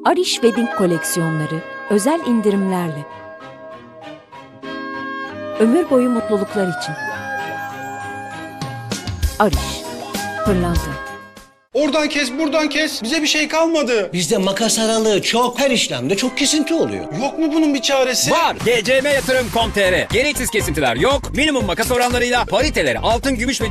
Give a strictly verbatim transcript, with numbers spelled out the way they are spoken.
Ariş Wedding koleksiyonları özel indirimlerle. Ömür boyu mutluluklar için. Ariş, pırlanta. Oradan kes, buradan kes. Bize bir şey kalmadı. Bizde makas aralığı çok, her işlemde çok kesinti oluyor. Yok mu bunun bir çaresi? Var. G C M yatırım nokta com nokta tr. Gereksiz kesintiler yok. Minimum makas oranlarıyla pariteleri altın, gümüş ve